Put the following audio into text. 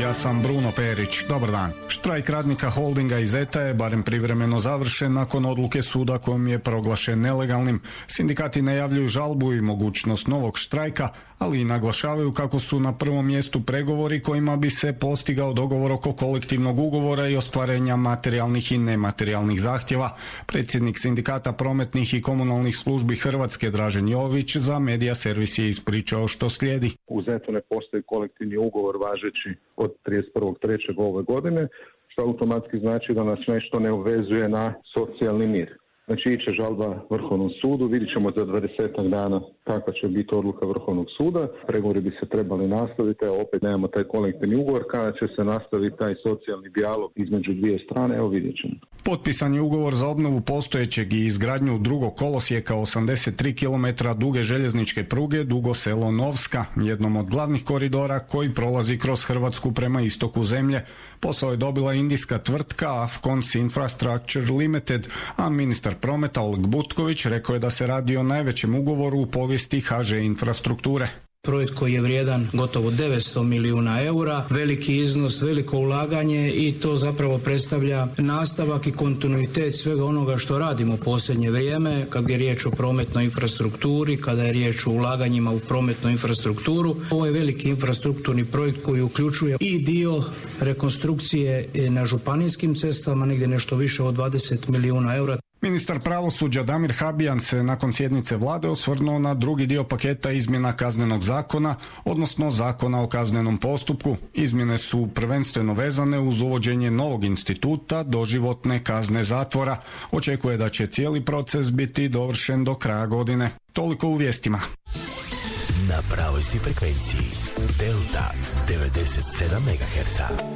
Ja sam Bruno Perić. Dobar dan. Štrajk radnika holdinga iz ETA je barem privremeno završen nakon odluke suda kojom je proglašen nelegalnim. Sindikati najavljuju žalbu i mogućnost novog štrajka, ali i naglašavaju kako su na prvom mjestu pregovori kojima bi se postigao dogovor oko kolektivnog ugovora i ostvarenja materijalnih i nematerijalnih zahtjeva. Predsjednik Sindikata prometnih i komunalnih službi Hrvatske Dražen Jović za Medija Servis je ispričao što slijedi. U ZET-u ne postoji kolektivni ugovor važeći od 31.3. ove godine, što automatski znači da nas nešto ne obvezuje na socijalni mir. Znači iće žalba Vrhovnom sudu, vidjet ćemo za 20 dana kakva će biti odluka Vrhovnog suda. Pregovori bi se trebali nastaviti, a opet nemamo taj kolektivni ugovor. Kada će se nastaviti taj socijalni dijalog između dvije strane, evo vidjet ćemo. Potpisan je ugovor za obnovu postojećeg i izgradnju drugog kolosijeka 83 km duge željezničke pruge Dugo Selo-Novska, jednom od glavnih koridora koji prolazi kroz Hrvatsku prema istoku zemlje. Posao je dobila indijska tvrtka Afcons Infrastructure Limited, a ministar prometa Oleg Butković rekao je da se radi o najvećem ugovoru u povijesti HŽ infrastrukture. Projekt koji je vrijedan gotovo 900 milijuna eura, veliki iznos, veliko ulaganje i to zapravo predstavlja nastavak i kontinuitet svega onoga što radimo u posljednje vrijeme kad je riječ o prometnoj infrastrukturi, kada je riječ o ulaganjima u prometnu infrastrukturu. Ovo je veliki infrastrukturni projekt koji uključuje i dio rekonstrukcije na županijskim cestama, negdje nešto više od 20 milijuna eura. Ministar pravosuđa Damir Habijan se nakon sjednice vlade osvrnuo na drugi dio paketa izmjena kaznenog zakona, odnosno zakona o kaznenom postupku. Izmjene su prvenstveno vezane uz uvođenje novog instituta doživotne kazne zatvora. Očekuje da će cijeli proces biti dovršen do kraja godine. Toliko u vijestima. Na pravoj si frekvenciji Delta 97 MHz.